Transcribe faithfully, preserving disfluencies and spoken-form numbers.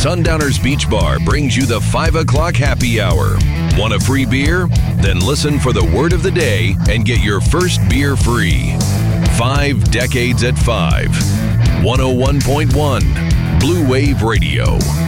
Sundowners Beach Bar brings you the five o'clock happy hour. Want a free beer? Then listen for the word of the day and get your first beer free. Five Decades at Five. one oh one point one Blue Wave Radio.